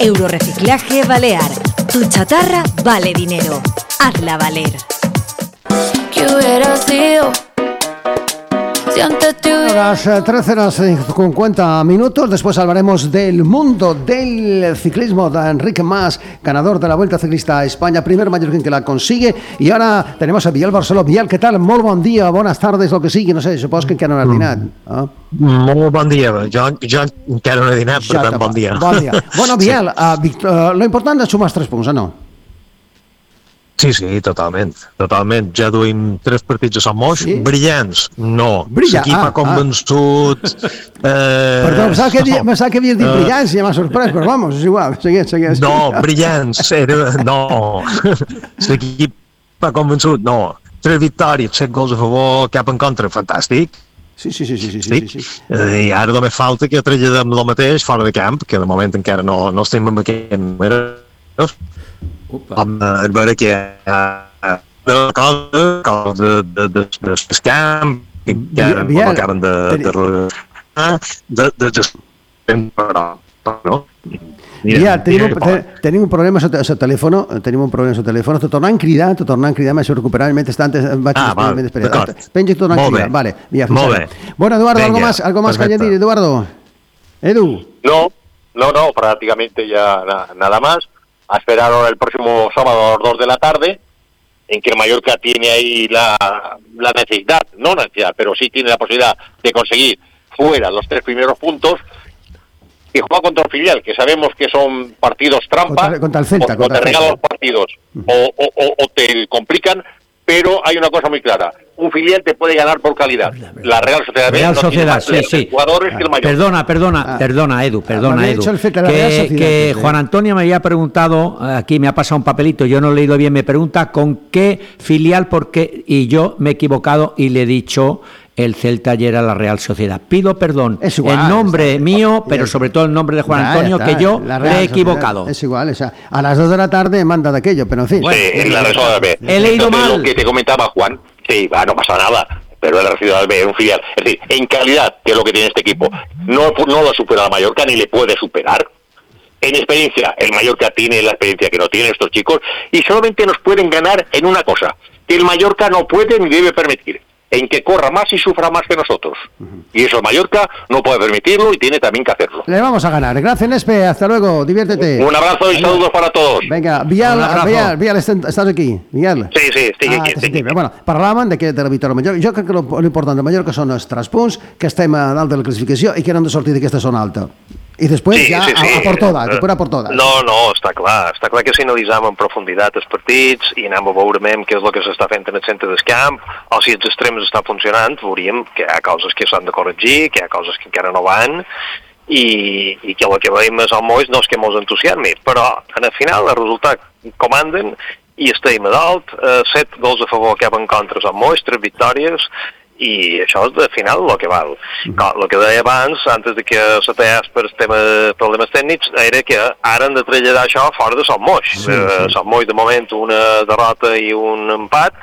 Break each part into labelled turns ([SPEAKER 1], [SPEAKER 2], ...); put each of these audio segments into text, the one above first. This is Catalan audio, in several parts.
[SPEAKER 1] Euroreciclaje Balear. Tu chatarra vale dinero. Hazla valer.
[SPEAKER 2] ¿Qué hubiera sido?
[SPEAKER 3] A las 13:50, después hablaremos del mundo del ciclismo de Enric Mas, ganador de la Vuelta Ciclista a España, primer mallorquín que la consigue, i ara tenemos a Biel Barceló. Biel, què tal? Molt bon dia, bones tardes, el que sigui, no sé, supos que encara no has dinat.
[SPEAKER 4] Molt bon dia, jo encara no he dinat, per tant, bon dia.
[SPEAKER 3] Bon dia. Bueno, Biel, lo important és sumar els 3 punts, o no?
[SPEAKER 4] Sí, totalment. Ja duim 3 partits a Sant Moix, brillants, no. L'equip ha convençut...
[SPEAKER 3] Perdó, em sap que havies dit brillants, ja m'ha sorprès, però vamos, és igual, segueix.
[SPEAKER 4] No, brillants, no. L'equip ha convençut, no. 3 victòries, 7 gols a favor, cap en contra, fantàstic.
[SPEAKER 3] Sí.
[SPEAKER 4] I ara només falta que traslladem el mateix fora de camp, que de moment encara no estem en aquest número. A veure què de camp que encara no acaben de
[SPEAKER 3] ja, tenim un problema a el telèfon, te tornant a cridar, m'has recuperat, mentrestant vaig
[SPEAKER 4] d'acord.
[SPEAKER 3] Penja i tornant a cridar, vale, ja, molt bé. Bueno, Eduardo, algo más que añadir, Eduardo? Edu?
[SPEAKER 5] No, prácticamente ya nada más. A esperar ahora el próximo sábado a las 2 de la tarde, en que el Mallorca tiene ahí la necesidad, no necesidad, pero sí tiene la posibilidad de conseguir fuera los 3 primeros puntos, y juega contra el filial, que sabemos que son partidos trampa,
[SPEAKER 3] contra el Celta,
[SPEAKER 5] o te regalan los partidos, o te complican, pero hay una cosa muy clara. Un filial te puede ganar por calidad. La Real Sociedad
[SPEAKER 6] sí.
[SPEAKER 5] Jugadores que el Mallorca.
[SPEAKER 6] Perdona, Edu. Que Juan Antonio me había preguntado, aquí me ha pasado un papelito, yo no he leído bien, me pregunta con qué filial, y yo me he equivocado y le he dicho el Celta y era la Real Sociedad. Pido perdón en nombre mío, pero sobre todo en nombre de Juan Antonio, que yo le he equivocado.
[SPEAKER 3] Es igual, a las 2 de la tarde manda de aquello, pero en fin.
[SPEAKER 5] Sí, la Real
[SPEAKER 6] he leído mal.
[SPEAKER 5] Lo que te comentaba Juan, sí, no pasa nada, pero el Real es un filial. Es decir, en calidad, que es lo que tiene este equipo, no lo supera la Mallorca ni le puede superar. En experiencia, el Mallorca tiene la experiencia que no tienen estos chicos, y solamente nos pueden ganar en una cosa, que el Mallorca no puede ni debe permitir, en que corra más y sufra más que nosotros. Y eso el Mallorca no puede permitirlo y tiene también que hacerlo.
[SPEAKER 3] Le vamos a ganar. Gracias, Nespe. Hasta luego. Diviértete.
[SPEAKER 5] Un abrazo y saludos para todos.
[SPEAKER 3] Venga, Biel, ¿estás aquí? Biel?
[SPEAKER 5] Sí, estic aquí.
[SPEAKER 3] Bueno, parlàvem de la victòria del Mallorca. Jo crec que l'important del Mallorca són els 3 punts, que estem a dalt de la classificació i que no hem de sortir d'aquesta zona alta. I després a por todas, a por todas.
[SPEAKER 7] No, està clar que si analitzem en profunditat els partits i anem a veure què és el que s'està fent en el centre del camp, o si els extrems estan funcionant, veuríem que hi ha coses que s'han de corregir, que hi ha coses que encara no van, i que el que veiem a Sant Moix no és que mos entusiasmi, però en el final el resultat comanden i estem a dalt, 7 gols a favor cap en contra a Sant Moix, 3 victòries, i això és, al final, el que val. El que deia abans, antes de que s'atallés per problemes tècnics, era que ara han de traslladar això fora de Sant Moix. Sant Moix, de moment, una derrota i un empat,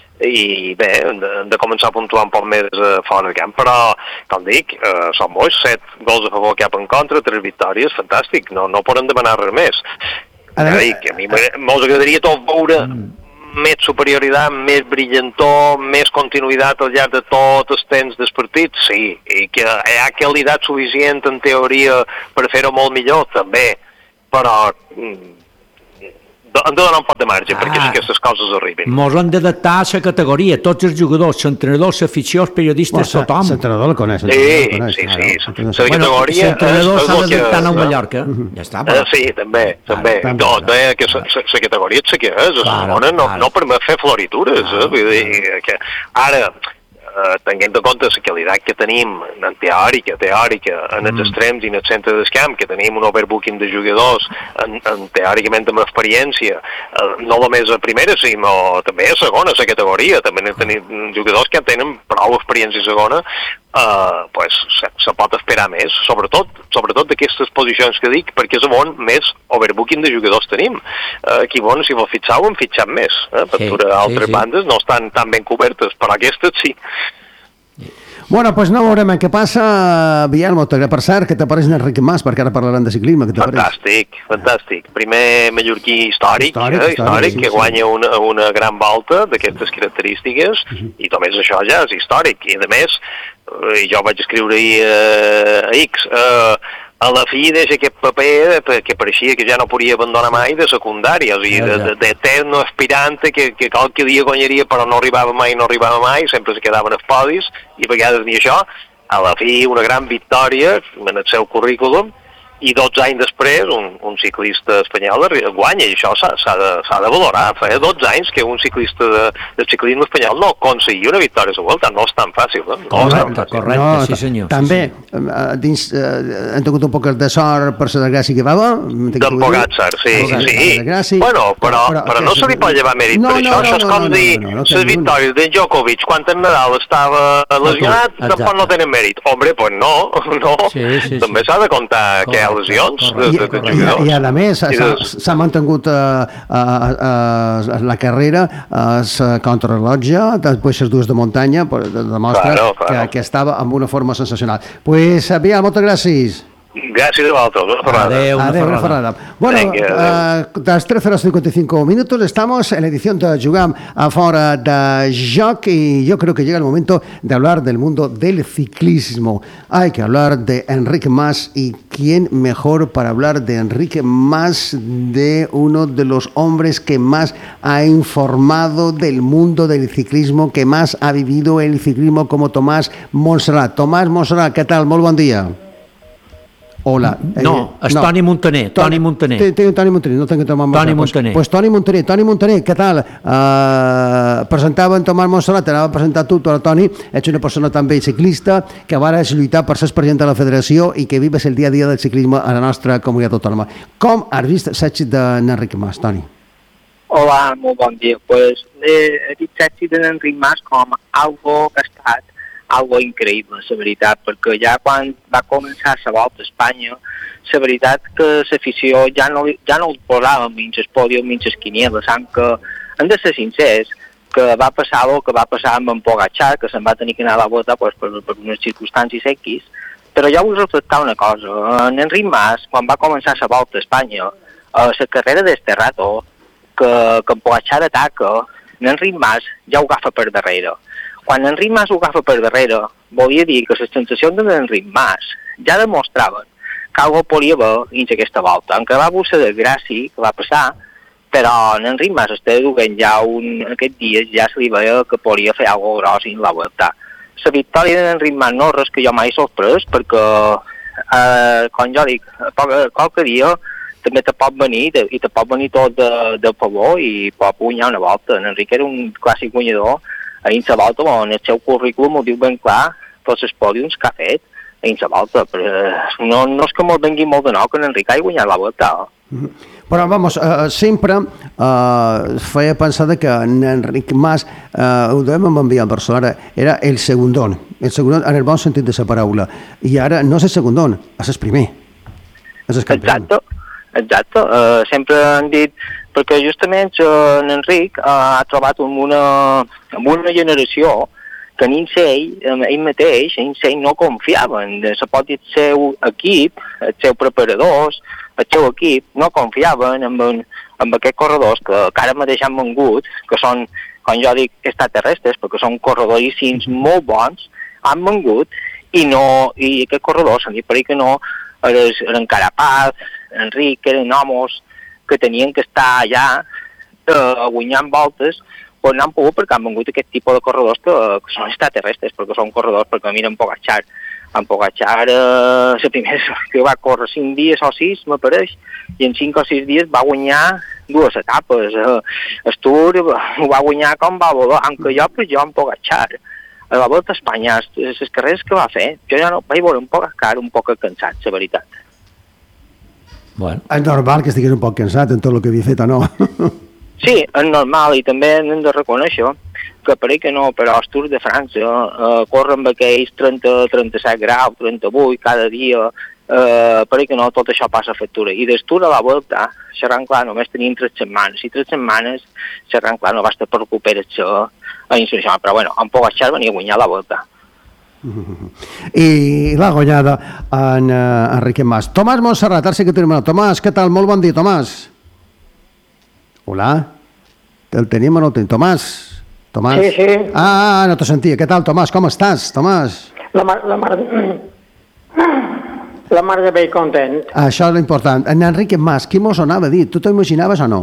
[SPEAKER 7] i bé, hem de començar a puntuar un poc més fora de camp, però, com dic, Sant Moix, 7 gols a favor cap en contra, 3 victòries, fantàstic, no podem demanar res més. A mi m'agradaria tot veure més superioritat, més brillantor, més continuïtat al llarg de tot el temps dels partits, sí, i que hi ha qualitat suficient en teoria per fer-ho molt millor, també, però hem de donar un poc de marge perquè aquestes coses arribin.
[SPEAKER 6] Mos hem d'adaptar a la categoria, tots els jugadors, l'entrenador, l'afició, els periodistes, tothom.
[SPEAKER 3] L'entrenador el coneix.
[SPEAKER 7] Sí. La categoria...
[SPEAKER 6] L'entrenador s'ha d'adaptar a Mallorca. Ja està.
[SPEAKER 7] Sí, també. No, deia que la categoria és la que és, la segona no permet fer floritures. Vull dir que ara... tenint en compte la qualitat que tenim en teòrica, en els extrems i en el centre del camp, que tenim un overbooking de jugadors teòricament amb experiència, no només a primera, sinó també a segona, la categoria, també tenim jugadors que tenen prou experiència a segona, se pot esperar més, sobretot d'aquestes posicions que dic, perquè és on més overbooking de jugadors tenim. Aquí, si vos fixeu, hem fitxat més, per altres bandes no estan tan ben cobertes, però aquestes sí.
[SPEAKER 3] Bueno, doncs no veurem què passa. Bielmo, per cert, què t'apareix Enric Mas, perquè ara parlarem de ciclisme, què t'apareix?
[SPEAKER 7] Fantàstic. Primer mallorquí històric, que guanya una gran volta d'aquestes característiques, i només això ja és històric. I a més, jo vaig escriure-hi a X, a la fi deixa aquest paper que pareixia que ja no podia abandonar mai de secundària, o sigui, d'eterno aspirante que qualque dia guanyaria però no arribava mai, sempre se quedaven els podis, i a vegades ni això. A la fi una gran victòria en el seu currículum, i 12 anys després un ciclista espanyol guanya, i això s'ha de valorar. Fa 12 anys que un ciclista del ciclisme espanyol no aconseguia una victòria a la Vuelta, no és tan fàcil.
[SPEAKER 6] Correcte, sí senyor.
[SPEAKER 3] També hem tingut un poc de sort per la desgràcia que va haver.
[SPEAKER 7] D'en Pogačar, sí. Bueno, però no se li pot llevar mèrit per això. Això és com dir les victòries de Djokovic quan en Nadal estava lesionat, tampoc no tenen mèrit. Hombre, pues no. També s'ha de comptar que lesions de jugadors.
[SPEAKER 3] I a més s'ha mantingut la carrera la contrarrellotge, després les dues de muntanya, demostra que estava en una forma sensacional. Pues Biel, moltes gràcies.
[SPEAKER 7] Gràcies a vosaltres.
[SPEAKER 3] Adeu, una ferrada. Bueno, das 13:55 minutos estamos en la edición de Jugam a Fora de Joc, y yo creo que llega el momento de hablar del mundo del ciclismo. Hay que hablar de Enric Mas, y quién mejor para hablar de Enric Mas, de uno de los hombres que más ha informado del mundo del ciclismo, que más ha vivido el ciclismo, como Tomàs Montserrat. Tomàs Montserrat, ¿qué tal? Molt bon dia. Hola.
[SPEAKER 6] No, és Toni Muntaner. Toni Muntaner.
[SPEAKER 3] Toni Muntaner, no tengo Tomàs Montserrat.
[SPEAKER 6] Toni Muntaner.
[SPEAKER 3] Pues Toni Muntaner, què tal? Presentava en Tomàs Montserrat, t'anava a presentar tu, Toni, ets una persona també ciclista, que vas lluitar per ser president de la federació i que vives el dia a dia del ciclisme a la nostra comunitat autònoma. Com has vist l'èxit d'Enric Mas, Toni?
[SPEAKER 8] Hola, molt bon dia. Pues he vist l'èxit d'Enric Mas com algo que ha estat algo increïble, la veritat, perquè ja quan va començar la Volta a Espanya, la veritat que l'afició ja no ho posava menys el pòdium, menys les quinieles, que hem de ser sincers, que va passar el que va passar amb en Pogačar, que se'n va tenir que anar a la Volta per unes circumstàncies X, però jo vull reflectar una cosa. En Enric Mas, quan va començar la Volta a Espanya, la carrera d'este rato, que en Pogačar ataca, en Enric Mas ja ho agafa per darrere. Quan Enric Mas ho agafa per darrere, volia dir que les sensacions d'Enric Mas ja demostraven que algo podia haver dins aquesta volta. Encara va haver la desgràcia que va passar, però en Enric Mas està duent ja aquests dies ja se li veia que podia fer algo gros en la volta. La victòria d'Enric Mas no és res que jo mai sorprès, perquè, com jo dic, qualque dia també te pot venir i te pot venir tot de favor i pot guanyar una volta. En Enric era un clàssic guanyador a la volta, on el seu currículum ho diu ben clar, tots els pòdiums que ha fet a la volta. No és que me'l vengui molt de nou que en Enric hagi guanyat la volta.
[SPEAKER 3] Però, vamos, sempre feia pensar que en Enric Mas, ho devem enviar al Barcelona, era el segundón en el bon sentit de la paraula, i ara no és el segundón, és el primer, és el campió.
[SPEAKER 8] Exacte. Sempre han dit, perquè justament en Enric ha trobat amb una generació que ell mateix no confiava en el seu equip, els seus preparadors, el seu equip, no confiaven en aquests corredors que ara mateix han vengut, que són, com jo dic, extraterrestres, perquè són corredors molt bons, han vengut, i aquests corredors, se'n dit per ahí que no, eren Carapaz, Enric, eren homes que tenien que estar allà guanyant voltes, però no han pogut perquè han vengut aquest tipus de corredors que són extraterrestres, perquè són corredors, perquè miren Pogačar. En Pogačar, la primera que va córrer 5 dies o 6, m'apareix, i en 5 o 6 dies va guanyar 2 etapes. El Tour ho va guanyar com va voler, aunque jo en Pogačar, a la Volta a Espanya, les carreres que va fer, jo ja no vaig veure un Pogačar un poc cansat, la veritat.
[SPEAKER 3] Bueno. És normal que estigués un poc cansat en tot el que havia fet, o no?
[SPEAKER 8] Sí, és normal, i també hem de reconèixer que pareix que no, però els Tours de França corren amb aquells 30, 37 graus, 38 cada dia, pareix que no, tot això passa a factura. I del Tour a la Volta, xerrant clar, només tenim 3 setmanes, i 3 setmanes, xerrant clar, no va estar per recuperar-se a instrucció, però bueno, en Pogačar venia a guanyar la Volta.
[SPEAKER 3] I l'ha guanyada en Enrique Mas. Tomàs Montserrat, ara sí que tenim... Tomàs, què tal? Molt bon dia, Tomàs. Hola? El tenim o no el tenim? Tomàs?
[SPEAKER 9] Sí, sí.
[SPEAKER 3] Ah, no te sentia. Què tal, Tomàs? Com estàs, Tomàs?
[SPEAKER 9] La mar de bé i content.
[SPEAKER 3] Això és l'important. En Enrique Mas, qui mos anava a dir? Tu t'ho imaginaves o no?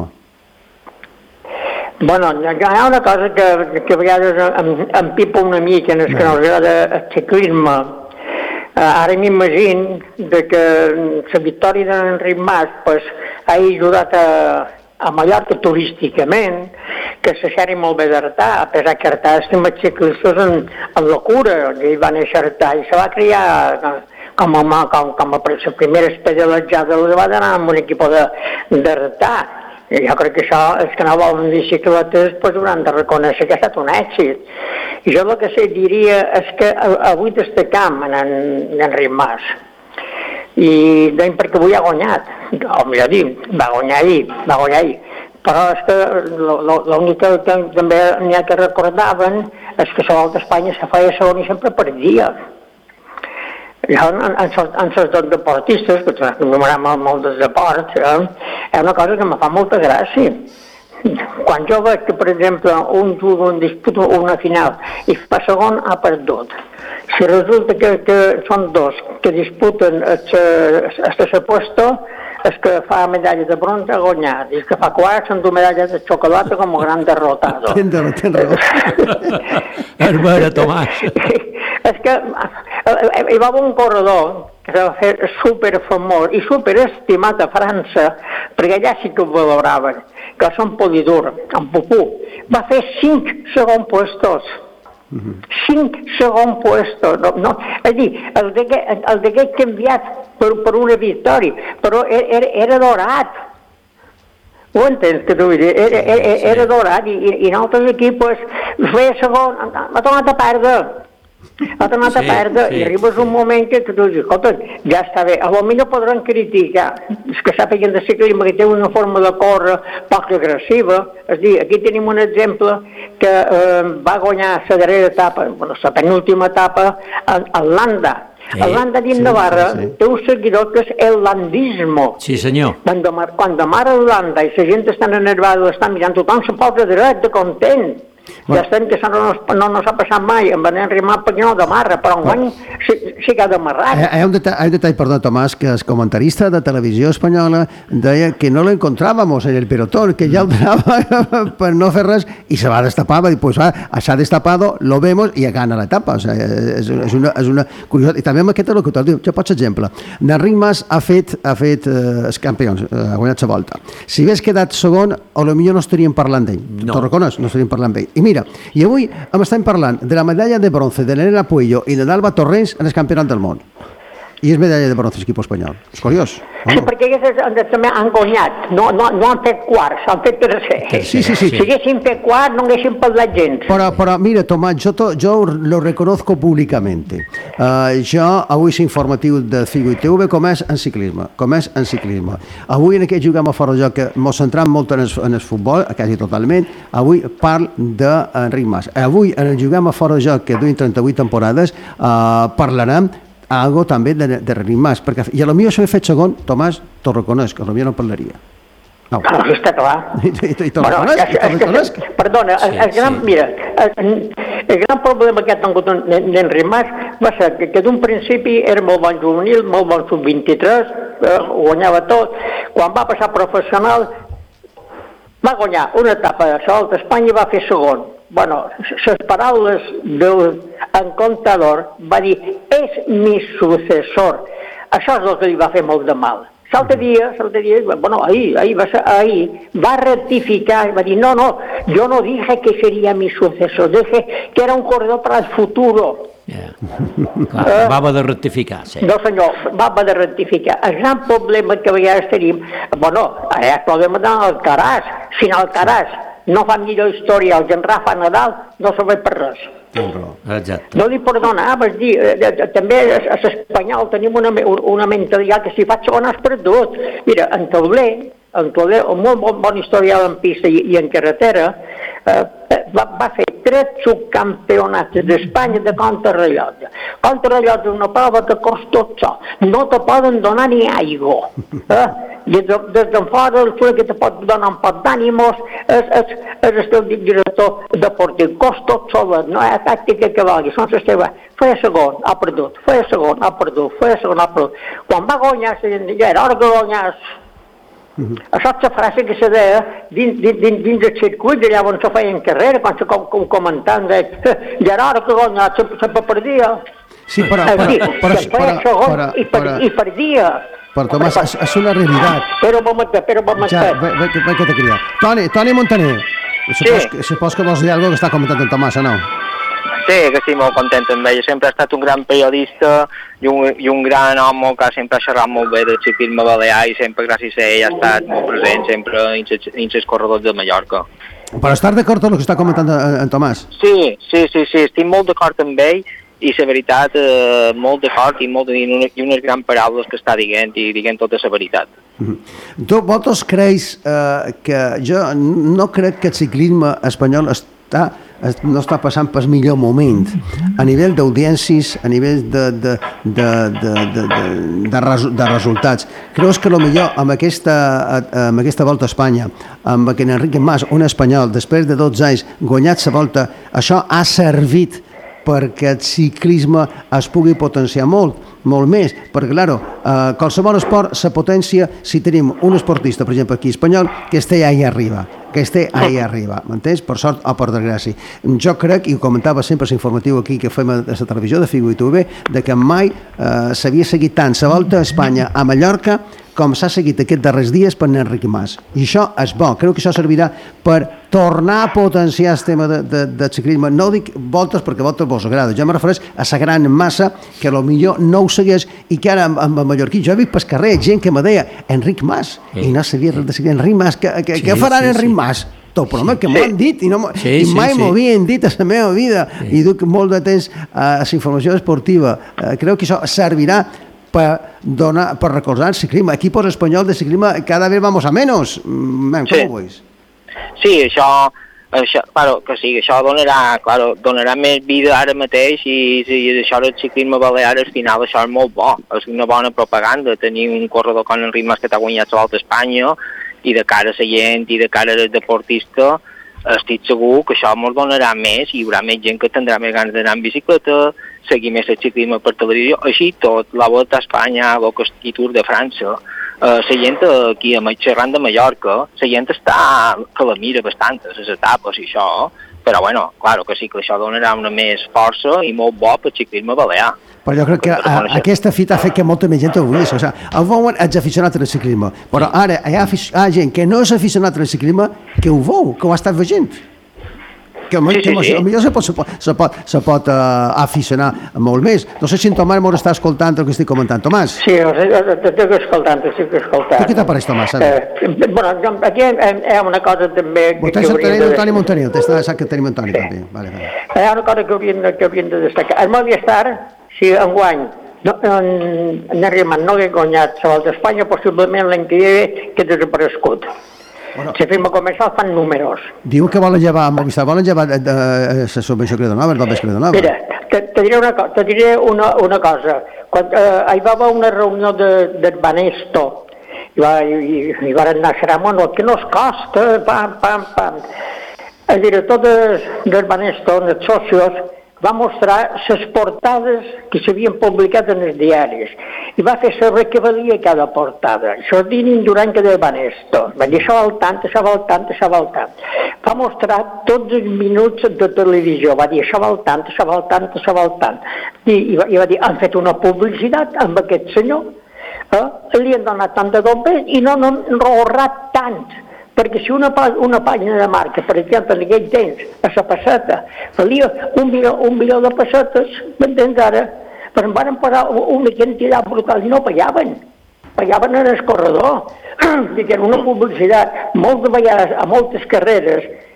[SPEAKER 9] Bueno, hi ha una cosa que a vegades em pipa una mica, és que no agrada el ciclisme. Ara m'imagino que la victòria d'Enric Mas ha ajudat a Mallorca turísticament, que se xerri molt bé d'Artà, a pesar que Artà estem els ciclistes en locura, ell va néixer a Artà i se va criar com a la primera pedalejada la va donar amb un equip d'Artà. Jo crec que això, els que no volen bicicletes, hauran de reconèixer que ha estat un èxit. I jo el que diria és que avui destacam en Enric Mas. I perquè avui ha guanyat. O millor dir, va guanyar ahir. Però és que l'únic que també n'hi ha que recordaven és que la Volta a Espanya se feia segon i sempre perdia. Jo, en els dos deportistes, que m'agrada molt dels deports, és una cosa que em fa molta gràcia. Quan jo veig que, per exemple, un juga en disputa una final i fa segon, ha perdut. Si resulta que són dos que disputen el puesto, és que fa medalla de bronze ha guanyat, i els que fa quart són dues medalles de xocolata com a gran derrotado.
[SPEAKER 3] Tens raó.
[SPEAKER 6] És vera, Tomàs.
[SPEAKER 9] És que hi va haver un corredor que se va fer superfamós i superestimat a França, perquè allà sí que ho valoraven, que són Polidur, en Pupú. Va fer 5 segons puestos. 5 segons puestos. No. És a dir, el d'hagués canviat per una victòria, però era dorat. Ho entens, que t'ho vull dir? Era dorat i en altres equips feia segon, ha tornat a perdre. I arribes un moment que tu dius, escolta, ja està bé, potser podran criticar, és que sàpiguen de ciclisme que té una forma de córrer poc agressiva. És a dir, aquí tenim un exemple que va guanyar la darrera etapa, la penúltima etapa, a Landa. El Landa dins Navarra té un seguidor que és el landismo.
[SPEAKER 6] Sí, senyor.
[SPEAKER 9] Quan demara el Landa i la gent està enervada, està mirant, tothom se posa dret, de content. Ja estem que no ha passat mai amb en Enric Mas perquè no demarra, però enguany sí que ha demarrat.
[SPEAKER 3] Hay un detall, perdón, Tomás, que el comentarista de televisió espanyola deia que no lo encontrábamos en el pelotón, que ja el donava per no fer res i se va destapar, va dir, pues s'ha destapado, lo vemos i gana l'etapa. O sea, és una curiositat. I també amb aquest locutor diu, jo pots exemple, Enric Mas ha fet els campions, ha guanyat la volta. Si hagués quedat segon, potser no estaríem parlant d'ell. Te'l reconeix? No estaríem parlant d'ell. I mira, i avui estem parlant de la medalla de bronze de l'Helena Puello i de l'Alba Torrents en el Campionat del Món. I és medalla de bronze l'equip espanyol. És curiós.
[SPEAKER 9] Sí, perquè aquests també han guanyat. No han fet quarts, han fet tercer.
[SPEAKER 3] Sí.
[SPEAKER 9] Si haguessin fet quart, no haguessin parlat gens.
[SPEAKER 3] Però mira, Tomàs, yo lo reconozco públicamente. Jo avui és informatiu de Figo i TV com és en ciclisme. Avui en aquest juguem a fora de joc, que ens centram molt en el futbol, quasi totalment. Avui parlo d'Enric Mas. Avui en el juguem a fora de joc, que duim 38 temporades, parlarem algo també d'Enric Mas, perquè i a lo millor s'ha fet segon, Tomàs, t'ho reconeix, que a lo millor no parlaria.
[SPEAKER 9] No, està clar.
[SPEAKER 3] I t'ho reconeix?
[SPEAKER 9] Perdona, el gran problema que ha tingut d'Enric Mas va ser que d'un principi era molt bon juvenil, molt bon sub-23, guanyava tot. Quan va passar professional va guanyar una etapa de la Volta a Espanya i va fer segon. Bueno, les paraules del encontador va dir, és mi successor. Això és el que li va fer molt de mal. L'altre dia, bueno, ahir va rectificar, va dir, no, yo no dije que sería mi sucesor, dije que era un corredor para el futuro.
[SPEAKER 6] Clar, va haver de rectificar, sí.
[SPEAKER 9] No senyor, va haver de rectificar. El gran problema que a vegades tenim, bueno, el problema d'Alcaraz, si Alcaraz no fa millor història el Rafa Nadal, no serveix per res.
[SPEAKER 6] Exacte.
[SPEAKER 9] No li perdonava, és dir, també a l'espanyol tenim una mentalitat que si faig segon has perdut. Mira, en Tauler, un molt bon historial en pista i en carretera, va fer 3 subcampionats d'Espanya de contrarrellotge. Contrarellotge és una prova que costa tot sol. No te poden donar ni aigua. Des d'en fora, el que te pot donar un pot d'ànimos és el teu director deportiu. Costa tot sol, no hi ha tàctica que valgui. Són les teves. Feia segon, ha perdut. Feia segon, ha perdut. Feia segon, ha perdut. Quan va guanyar, ja era hora que guanyés. Això és la frase que se deia dins del circuit, allà on se feien carrera, quan se comentant, ja era hora que guanyar, sempre perdia.
[SPEAKER 3] Sí, però
[SPEAKER 9] perdia.
[SPEAKER 3] Però, Tomàs, és una realitat.
[SPEAKER 9] Però un momentet.
[SPEAKER 3] Ja, ve que t'he cridat. Toni Montaner, supos que vols dir alguna cosa que està comentant en Tomàs, o no?
[SPEAKER 8] Sí, que estic molt content amb ell. Sempre ha estat un gran periodista i un gran home que sempre ha xerrat molt bé del ciclisme balear i sempre gràcies a ell ha estat molt present sempre dins els corredors de Mallorca.
[SPEAKER 3] Però estàs d'acord amb el que està comentant en Tomàs?
[SPEAKER 8] Sí, estic molt d'acord amb ell i la veritat, molt d'acord i unes grans paraules que està dient i dient tota la veritat.
[SPEAKER 3] Tu, vosaltres creus que jo no crec que el ciclisme espanyol no està passant pel millor moment a nivell d'audiències, a nivell de resultats. Creus que potser amb aquesta volta a Espanya, amb que en Enrique Mas, un espanyol, després de 12 anys guanyat la volta, això ha servit perquè el ciclisme es pugui potenciar molt més, perquè, clar, qualsevol esport se potencia si tenim un esportista, per exemple, aquí espanyol, que esté allà arriba, m'entens? Per sort o per desgràcia. Jo crec, i ho comentava sempre l'informatiu aquí que fem a la televisió de Figo i TV, que mai s'havia seguit tant la volta a Espanya a Mallorca com s'ha seguit aquests darrers dies per Enric Mas. I això és bo, crec que això servirà per tornar a potenciar el tema de ciclisme. No dic voltes perquè voltes vos agrada, jo me refereix a la gran massa que potser no ho segueix i que ara amb el mallorquí, jo he vist pel carrer gent que me deia Enric Mas, i no sabia res de seguir Enric Mas, què farà Enric Mas? Tot problema que m'ho han dit i mai m'ho havien dit a la meva vida i duc molt de temps a la informació esportiva. Crec que això servirà per recolzar el ciclisme. Equipos espanyols de ciclisme cada vez vamos a menos. Com ho veus?
[SPEAKER 8] Sí, això donarà més vida ara mateix i això del ciclisme balear al final això és molt bo, és una bona propaganda tenir un corredor com Enric Mas que t'ha guanyat la volta a Espanya i de cara a la gent i de cara al deportista estic segur que això ens donarà més i hi haurà més gent que tindrà més ganes d'anar en bicicleta, seguir més el ciclisme per televisió, així tot, la Volta a Espanya, el Castí Tour de França, la gent aquí a xerrant de Mallorca, la gent està que la mira bastant, les etapes i això, però bueno, clar que sí que això donarà una més força i molt bo per ciclisme balear.
[SPEAKER 3] Però jo crec que aquesta fita ha fet que molta més gent ho vulgui. O sigui, el veuen els aficionats al ciclisme, però ara hi ha gent que no és aficionat al ciclisme que ho veu, que ho ha estat veient. Que potser se pot aficionar molt més. No sé si en Tomàs m'ho està escoltant el que estic comentant. Tomàs?
[SPEAKER 9] Sí, estic escoltant.
[SPEAKER 3] Què t'apareix, Tomàs?
[SPEAKER 9] Bueno, aquí hi ha una cosa també...
[SPEAKER 3] Vostè tenim Toni Montaner, sap que tenim Toni també.
[SPEAKER 9] Hi ha una cosa que hauríem de destacar. El Movistar, si enguany en Enric no hagués guanyat la Volta a Espanya, possiblement l'any que ve que desaparegut. Si firma comercial fan números.
[SPEAKER 3] Diu que volen llevar la subvenció que donava, el doble que donava.
[SPEAKER 9] Mira, te diré una cosa. Quan hi va haver una reunió del Banesto i van anar a xerrar, bueno, que no es costa, pam. El director del Banesto, els socios, va mostrar les portades que s'havien publicat en els diaris i va fer saber què valia cada portada. Això és dins durant que del Banesto. Va dir, això val tant. Va mostrar tots els minuts de televisió. Va dir, això val tant. I va dir, han fet una publicitat amb aquest senyor. Li han donat tant de doble i no han ahorrat tant. Perquè si una pàgina de marca, per exemple, en aquell temps, a la passeta, valia un milió de pessetes, m'entens ara? Però em van pagar una quantitat brutal i no pagaven. Pagaven en el corredor. Diuen una publicitat, moltes vegades, a moltes carreres,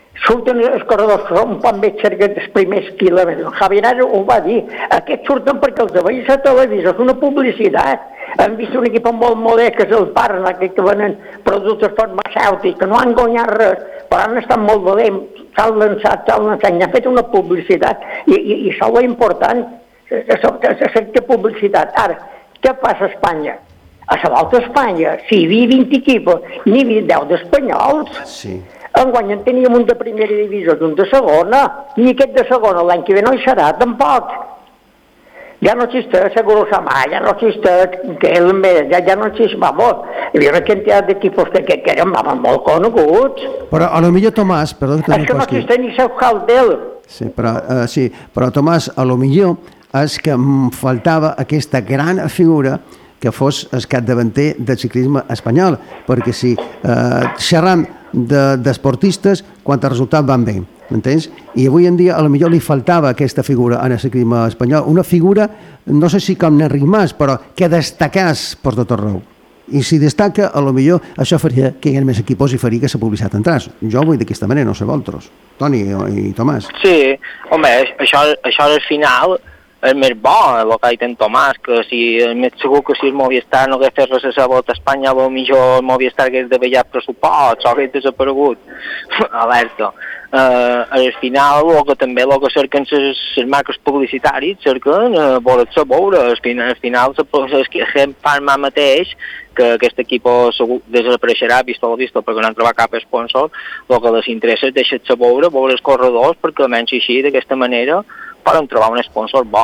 [SPEAKER 9] surten els corredors que són un poc més cerca dels primers quilòmetres. Javier Ara ho va dir. Aquests surten perquè els veus a televisió, és una publicitat. Hem vist un equip molt modest, que és el Parna, que venen productes farmacèutics, que no han guanyat res, però han estat molt modest, s'han lançat, i han fet una publicitat, i això és important, aquesta publicitat. Ara, què passa a Espanya? A la volta a Espanya, si hi havia 20 equipos, n'hi havia 10 d'espanyols.
[SPEAKER 3] Sí.
[SPEAKER 9] Enguany en teníem un de primera divisió i un de segona, i aquest de segona l'any que ve no hi serà tampoc. Ya no existe Seguro Samar, ya no existe Kelme, ya no existe, vamos, hi havia una quantitat d'equipos que eren molt coneguts.
[SPEAKER 3] Però a lo millor, Tomàs, perdó que
[SPEAKER 9] és que no existe ni Saucaldel.
[SPEAKER 3] Sí, però Tomàs, a lo millor és que em faltava aquesta gran figura que fos el capdavanter del ciclisme espanyol, perquè si xerram d'esportistes, quan els resultats van bé, m'entens? I avui en dia a lo millor li faltava aquesta figura en el ciclisme espanyol, una figura, no sé si com Enric Mas, però que destacàs per tot arreu. I si destaca, a lo millor això faria que hi hagués més equipos i faria que la publicitat entrés. Jo ho vull d'aquesta manera, no sé vosaltres, Toni i Tomàs.
[SPEAKER 8] Sí, home, això al final és més bo, el que ha dit en Tomàs, que si és més segur que si el Movistar no hagués fet res a la Volta a Espanya, potser el Movistar hagués d'haver ja pressupost o hagués desaparegut. Alerta. Al final, el que cerquen les marques publicitàries, cerquen voler-se veure. Al final, és que Parma mateix, que aquest equip desapareixerà, visto perquè no han trobat cap sponsor, el que les interessa és deixar-se veure els corredors, perquè almenys així, d'aquesta manera, poden trobar un sponsor bo.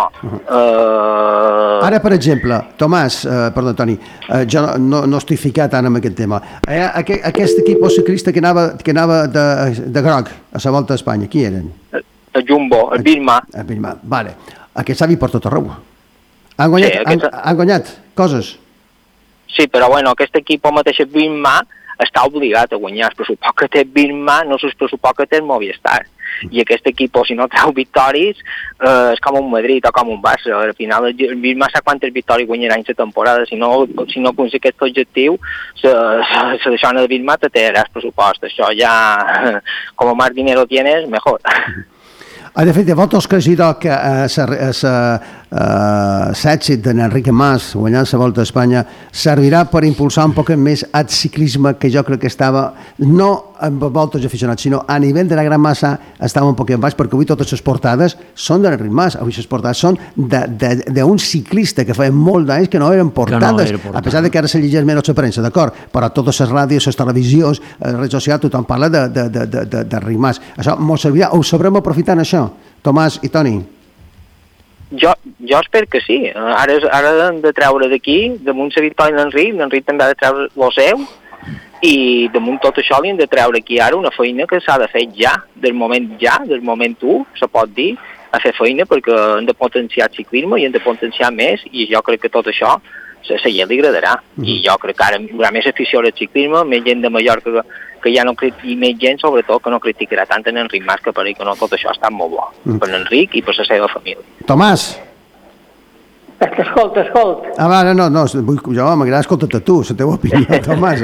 [SPEAKER 3] Ara, per exemple, Tomàs, perdó, Toni, jo no estic ficat ara en aquest tema. Aquest equip ciclista que anava de groc a la Volta a Espanya, qui eren?
[SPEAKER 8] El Jumbo, el Birma.
[SPEAKER 3] El Birma, vale. Aquest s'ha vist per tot arreu. Han guanyat coses.
[SPEAKER 8] Sí, però bueno, aquest equip mateix, el Birma, està obligat a guanyar. El pressupost que té Birma no és el pressupost que té el Movistar. I aquest equip, si no treu victòries, és com un Madrid o com un Barça. Al final, el Birma sap quantes victòries guanyarà en la temporada. Si no aconsegueix aquest objectiu, la deixona de Birma te té el pressupost. Això ja, com más dinero tienes, mejor.
[SPEAKER 3] De fet, vosaltres considereu que l'èxit d'Enric Mas guanyant la Volta a Espanya servirà per impulsar un poc més el ciclisme, que jo crec que estava, no amb voltes aficionats, sinó a nivell de la gran massa estava un poc en baix, perquè avui totes les portades són d'Enric Mas, avui les portades són d'un ciclista que feia molt d'anys que no eren portades, a pesar de que ara se llegeix menys la premsa, d'acord, però a totes les ràdios, les televisions, les redes socials, tothom parla d'Enric Mas. Això ens servirà, ho sabrem aprofitar en això, Tomàs i Toni?
[SPEAKER 8] Jo espero que sí. Ara hem de treure d'aquí, damunt la victòria l'Enric també ha de treure el seu, i damunt tot això li hem de treure aquí ara una feina que s'ha de fer ja, del moment 1, se pot dir, a fer feina, perquè hem de potenciar el ciclisme i hem de potenciar més, i jo crec que tot això a la gent li agradarà. I jo crec que ara hi haurà més afició al ciclisme, més gent de Mallorca que ja no i més gent, sobretot, que no criticarà tant en Enric Mas, que per ell que no tot això ha estat molt bo, per l'Enric i per la seva família.
[SPEAKER 3] Tomàs!
[SPEAKER 9] Escolta.
[SPEAKER 3] No, jo m'agrada escoltar-te tu, la teva opinió, Tomàs,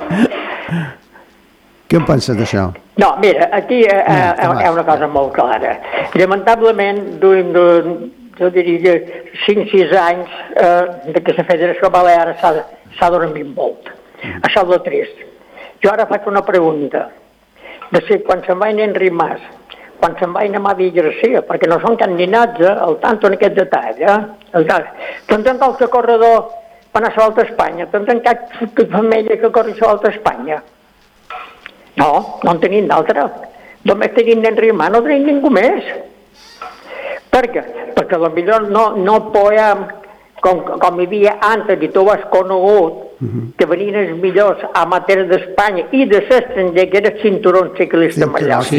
[SPEAKER 3] Què en penses d'això?
[SPEAKER 9] No, mira, aquí hi ha una cosa molt clara. Lamentablement, jo diria 5-6 anys que la Federació Balear s'ha dormit molt. Això és el trist. Jo ara faig una pregunta. De si quan se'n va anar Enric Mas, quan se'n va anar Mavi Garcia, perquè no són candidats al tanto en aquest detall, tenen qualque corredor per anar a la Volta a Espanya, tenen cap família que corri a la Volta a Espanya. No en tenim d'altre. Només tenim Enric Mas, no tenim ningú més. Per què? Perquè potser no podem, com hi havia antes, i tu ho has conegut, que venien els millors amateurs d'Espanya i de l'estranger, que era el cinturó ciclista Mallorca.